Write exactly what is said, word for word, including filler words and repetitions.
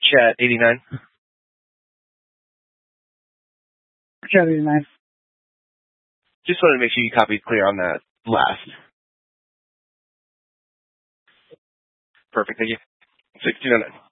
Chat eighty-nine. Chat eighty-nine. Just wanted to make sure you copied clear on that last. Perfect, thank you. six two nine nine.